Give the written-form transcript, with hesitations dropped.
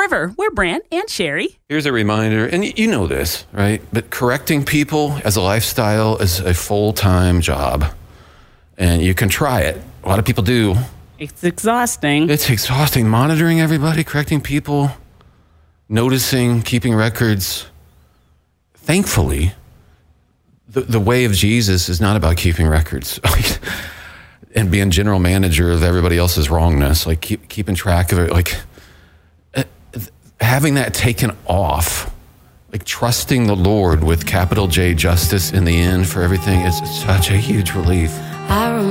River. We're Brant and Sherry. Here's a reminder, and you know this, right? But correcting people as a lifestyle is a full-time job. And you can try it. A lot of people do. It's exhausting. It's exhausting. Monitoring everybody, correcting people, noticing, keeping records. Thankfully, the way of Jesus is not about keeping records and being general manager of everybody else's wrongness, like keeping track of it, like having that taken off, like trusting the Lord with capital J justice in the end for everything is such a huge relief.